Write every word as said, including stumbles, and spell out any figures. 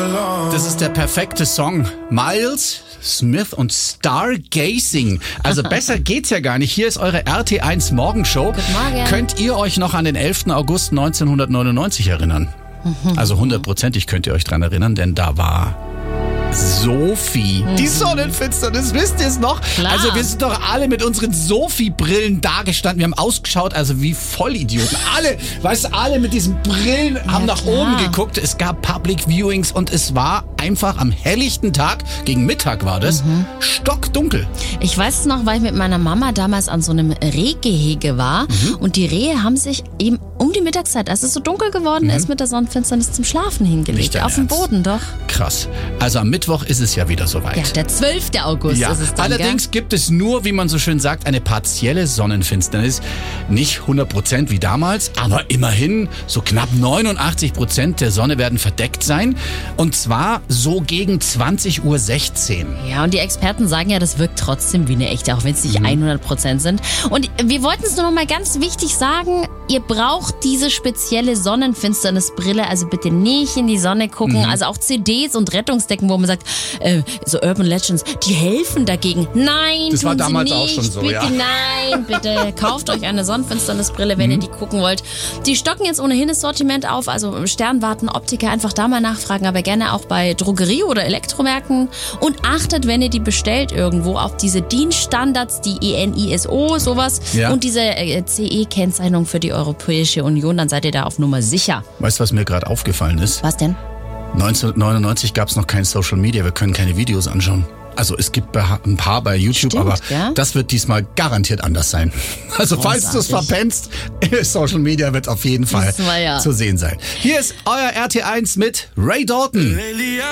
Das ist der perfekte Song. Miles Smith und Stargazing. Also besser geht's ja gar nicht. Hier ist eure R T eins Morgenshow. Guten Morgen. Könnt ihr euch noch an den elften August neunzehnhundertneunundneunzig erinnern? Also hundertprozentig könnt ihr euch dran erinnern, denn da war Sophie. Die Sonnenfinsternis, wisst ihr es noch? Klar. Also wir sind doch alle mit unseren Sophie-Brillen dagestanden. Wir haben ausgeschaut, also wie Vollidioten. Alle, weißt du, alle mit diesen Brillen haben nach klar. oben geguckt. Es gab Public Viewings und es war einfach am helllichten Tag, gegen Mittag war das, Mhm. stockdunkel. Ich weiß es noch, weil ich mit meiner Mama damals an so einem Rehgehege war Mhm. und die Rehe haben sich eben um die Mittagszeit, als es so dunkel geworden ist, mit der Sonnenfinsternis zum Schlafen Nicht hingelegt. dein Auf dem Ernst. Boden, doch. Krass. Also am Mittwoch ist es ja wieder soweit. Ja, der zwölfte August Ja, ist es dann, allerdings gibt es nur, wie man so schön sagt, eine partielle Sonnenfinsternis. Nicht hundert Prozent wie damals, aber immerhin so knapp neunundachtzig Prozent der Sonne werden verdeckt sein. Und zwar so gegen zwanzig Uhr sechzehn. gell? Ja, und die Experten sagen ja, das wirkt trotzdem wie eine echte, auch wenn es nicht hundert Prozent sind. Und wir wollten es nur noch mal ganz wichtig sagen, ihr braucht diese spezielle Sonnenfinsternisbrille, also bitte nicht in die Sonne gucken. Also auch C Ds und Rettungsdecken, wo man sagt, äh, so Urban Legends, die helfen dagegen. Nein, Das war tun damals sie auch nicht. schon so, bitte, ja. Nein, bitte kauft euch eine Sonnenfinsternisbrille, wenn ihr die gucken wollt. Die stocken jetzt ohnehin das Sortiment auf, also Sternwarten, Optiker, einfach da mal nachfragen, aber gerne auch bei Drogerie- oder Elektromärkten. Und achtet, wenn ihr die bestellt irgendwo, auf diese D I N-Standards, die E N I S O, sowas, Ja. und diese äh, C E-Kennzeichnung für die Europäische Union, dann seid ihr da auf Nummer sicher. Weißt du, was mir gerade aufgefallen ist? Was denn? neunzehnhundertneunundneunzig gab es noch kein Social Media. Wir können keine Videos anschauen. Also es gibt ein paar bei YouTube, Stimmt, aber ja. das wird diesmal garantiert anders sein. Also falls du es Großartig. verpennst, Social Media wird auf jeden Fall Wissen wir ja. zu sehen sein. Hier ist euer R T eins mit Ray Dalton.